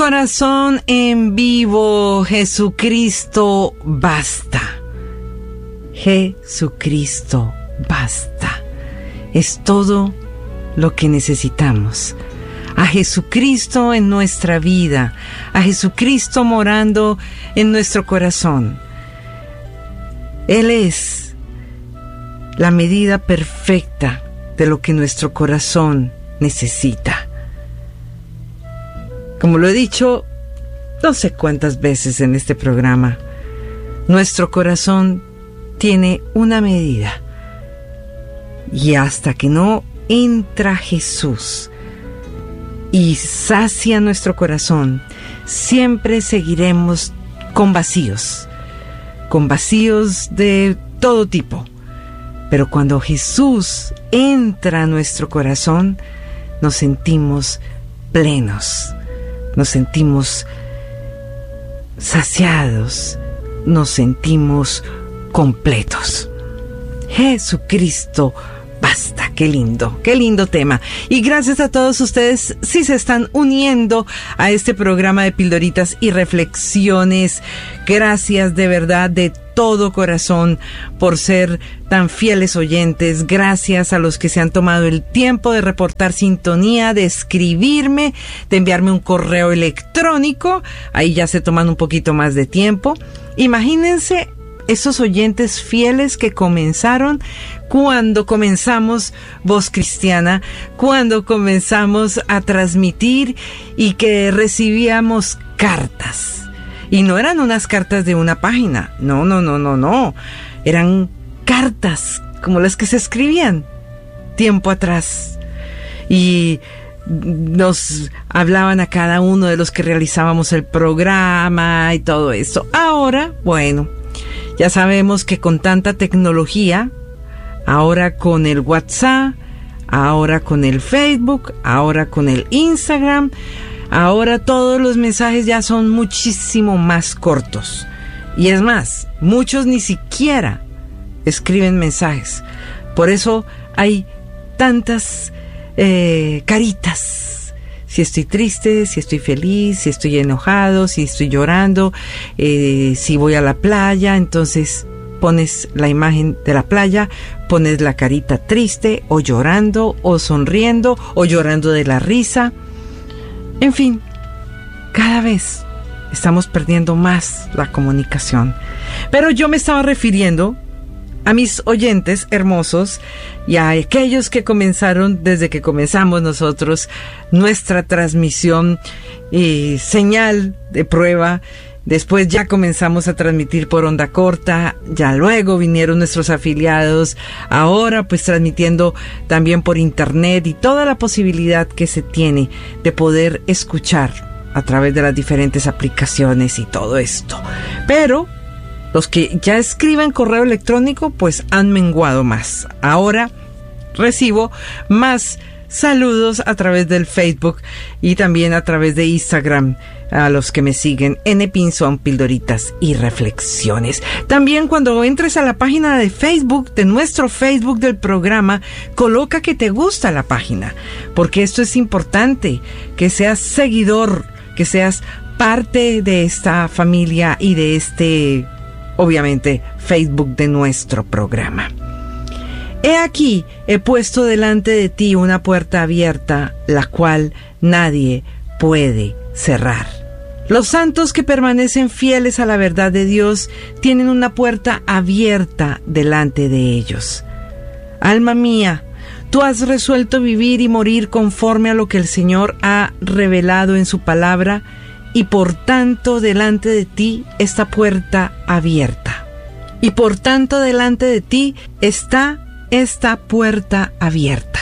Corazón en vivo, Jesucristo basta. Jesucristo basta. Es todo lo que necesitamos. A Jesucristo en nuestra vida, a Jesucristo morando en nuestro corazón. Él es la medida perfecta de lo que nuestro corazón necesita. Como lo he dicho no sé cuántas veces en este programa, nuestro corazón tiene una medida. Y hasta que no entra Jesús y sacia nuestro corazón, siempre seguiremos con vacíos de todo tipo. Pero cuando Jesús entra a nuestro corazón, nos sentimos plenos, nos sentimos saciados, nos sentimos completos. Jesucristo basta. Qué lindo tema. Y gracias a todos ustedes si se están uniendo a este programa de Pildoritas y Reflexiones. Gracias de verdad, de todo corazón, por ser tan fieles oyentes. Gracias a los que se han tomado el tiempo de reportar sintonía, de escribirme, de enviarme un correo electrónico. Ahí ya se toman un poquito más de tiempo. Imagínense esos oyentes fieles que comenzaron cuando comenzamos Voz Cristiana, cuando comenzamos a transmitir y que recibíamos cartas. Y no eran unas cartas de una página, no. Eran cartas como las que se escribían tiempo atrás. Y nos hablaban a cada uno de los que realizábamos el programa y todo eso. Ahora, bueno, ya sabemos que con tanta tecnología, ahora con el WhatsApp, ahora con el Facebook, ahora con el Instagram, ahora todos los mensajes ya son muchísimo más cortos. Y es más, muchos ni siquiera escriben mensajes. Por eso hay tantas caritas. Si estoy triste, si estoy feliz, si estoy enojado, si estoy llorando, si voy a la playa, entonces pones la imagen de la playa, pones la carita triste, o llorando, o sonriendo, o llorando de la risa. En fin, cada vez estamos perdiendo más la comunicación. Pero yo me estaba refiriendo a mis oyentes hermosos y a aquellos que comenzaron desde que comenzamos nosotros nuestra transmisión y señal de prueba. Después ya comenzamos a transmitir por onda corta, ya luego vinieron nuestros afiliados, ahora pues transmitiendo también por internet y toda la posibilidad que se tiene de poder escuchar a través de las diferentes aplicaciones y todo esto. Pero los que ya escriben correo electrónico pues han menguado más. Ahora recibo más saludos a través del Facebook y también a través de Instagram a los que me siguen en Pinzón, Pildoritas y Reflexiones. También cuando entres a la página de Facebook, de nuestro Facebook del programa, coloca que te gusta la página, porque esto es importante, que seas seguidor, que seas parte de esta familia y de este, obviamente, Facebook de nuestro programa. He aquí, he puesto delante de ti una puerta abierta, la cual nadie puede cerrar. Los santos que permanecen fieles a la verdad de Dios tienen una puerta abierta delante de ellos. Alma mía, tú has resuelto vivir y morir conforme a lo que el Señor ha revelado en su palabra, y por tanto delante de ti esta puerta abierta. Y por tanto delante de ti está esta puerta abierta.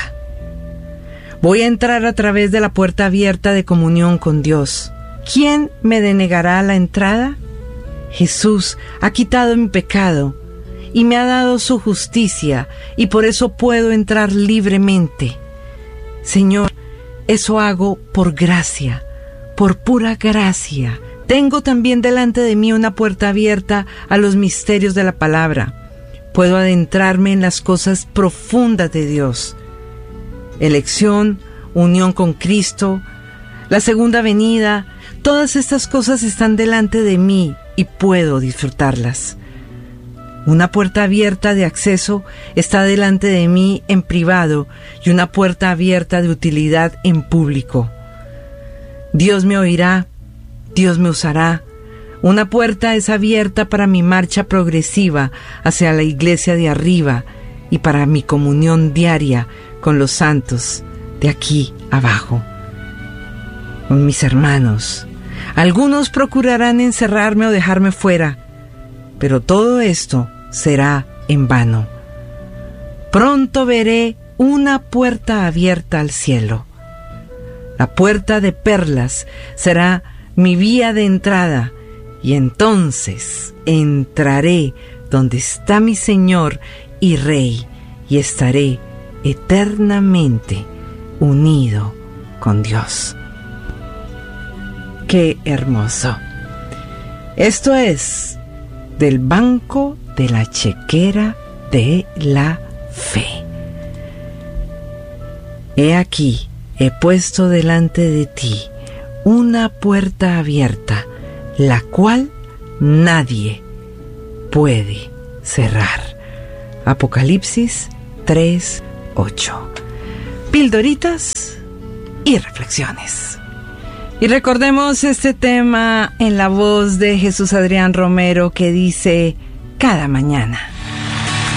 Voy a entrar a través de la puerta abierta de comunión con Dios. ¿Quién me denegará la entrada? Jesús ha quitado mi pecado y me ha dado su justicia, y por eso puedo entrar libremente. Señor, eso hago por gracia, por pura gracia. Tengo también delante de mí una puerta abierta a los misterios de la palabra. Puedo adentrarme en las cosas profundas de Dios. Elección, unión con Cristo, la segunda venida, Todas estas cosas están delante de mí y puedo disfrutarlas. Una puerta abierta de acceso está delante de mí en privado y una puerta abierta de utilidad en público. Dios me oirá, Dios me usará. Una puerta es abierta para mi marcha progresiva hacia la iglesia de arriba y para mi comunión diaria con los santos de aquí abajo, con mis hermanos. Algunos procurarán encerrarme o dejarme fuera, pero todo esto será en vano. Pronto veré una puerta abierta al cielo. La puerta de perlas será mi vía de entrada, y entonces entraré donde está mi Señor y Rey, y estaré eternamente unido con Dios. ¡Qué hermoso! Esto es del Banco de la Chequera de la Fe. He aquí, he puesto delante de ti una puerta abierta, la cual nadie puede cerrar. Apocalipsis 3:8. Pildoritas y reflexiones. Y recordemos este tema en la voz de Jesús Adrián Romero que dice: cada mañana.